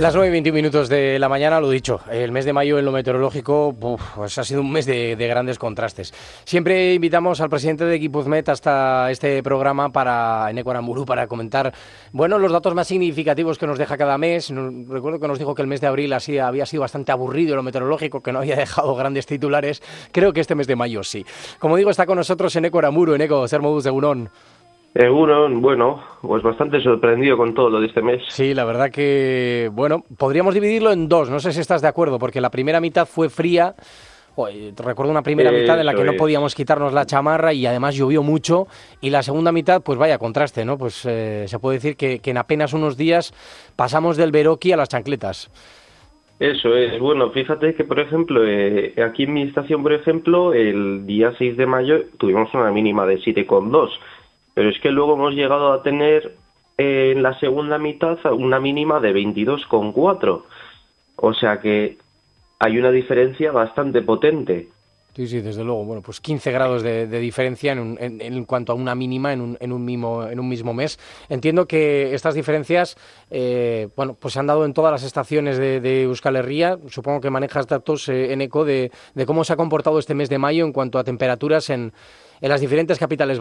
Las 9:21 de la mañana, lo dicho, el mes de mayo en lo meteorológico pues ha sido un mes de grandes contrastes. Siempre invitamos al presidente de Guipuzmet hasta este programa Eneco Aranburu para comentar, bueno, los datos más significativos que nos deja cada mes. Recuerdo que nos dijo que el mes de abril así había sido bastante aburrido en lo meteorológico, que no había dejado grandes titulares. Creo que este mes de mayo sí. Como digo, está con nosotros Eneco Aranburu. Eneco, zer moduz egunon. Bueno, pues bastante sorprendido con todo lo de este mes. Sí, la verdad que, bueno, podríamos dividirlo en dos, no sé si estás de acuerdo, porque la primera mitad fue fría. Recuerdo una primera mitad en la que no podíamos quitarnos la chamarra y además llovió mucho, y la segunda mitad, pues vaya contraste, ¿no? Pues se puede decir que en apenas unos días pasamos del beroqui a las chancletas. Eso es, bueno, fíjate que, por ejemplo, aquí en mi estación, por ejemplo, el día 6 de mayo tuvimos una mínima de 7,2. Pero es que luego hemos llegado a tener en la segunda mitad una mínima de 22,4. O sea que hay una diferencia bastante potente. Sí, desde luego. Bueno, pues 15 grados de diferencia en cuanto a una mínima en un mismo mes. Entiendo que estas diferencias, pues se han dado en todas las estaciones de Euskal Herria. Supongo que manejas datos, Eneco, de cómo se ha comportado este mes de mayo en cuanto a temperaturas en las diferentes capitales